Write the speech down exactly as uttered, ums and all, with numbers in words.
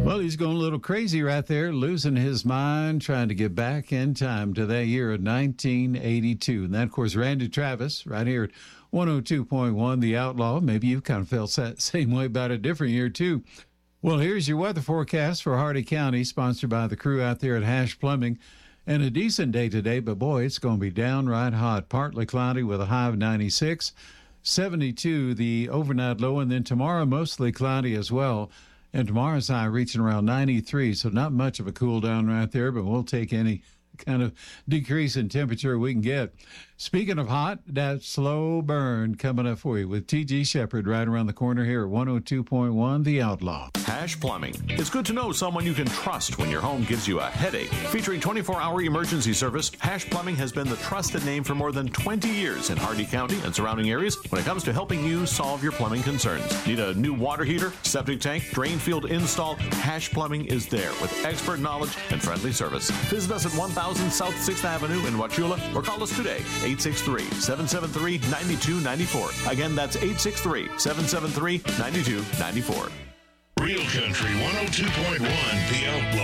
Well, he's going a little crazy right there, losing his mind, trying to get back in time to that year of nineteen eighty-two. And that, of course, Randy Travis right here at one oh two point one, The Outlaw. Maybe you kind of felt that same way about a different year, too. Well, here's your weather forecast for Hardee County, sponsored by the crew out there at Hash Plumbing. And a decent day today, but boy, it's going to be downright hot. Partly cloudy with a high of ninety-six, seventy-two the overnight low, and then tomorrow mostly cloudy as well. And tomorrow's high reaching around ninety-three, so not much of a cool down right there, but we'll take any kind of decrease in temperature we can get. Speaking of hot, that slow burn coming up for you with T G Shepherd right around the corner here at one oh two point one, The Outlaw. Hash Plumbing. It's good to know someone you can trust when your home gives you a headache. Featuring twenty-four hour emergency service, Hash Plumbing has been the trusted name for more than twenty years in Hardee County and surrounding areas when it comes to helping you solve your plumbing concerns. Need a new water heater, septic tank, drain field install? Hash Plumbing is there with expert knowledge and friendly service. Visit us at one thousand South sixth Avenue in Wauchula or call us today, eight six three, seven seven three, nine two nine four. Again, that's eight six three, seven seven three, nine two nine four. Real Country one oh two point one, The Outlaw.